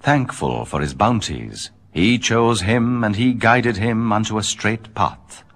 Thankful for his bounties, he chose him, and he guided him unto a straight path.